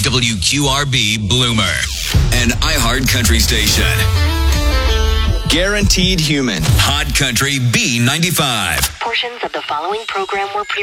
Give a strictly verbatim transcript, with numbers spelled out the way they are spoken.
W Q R B Bloomer, an iHeart Country station. Guaranteed Human. Hot Country B ninety-five. Portions of the following program were pre-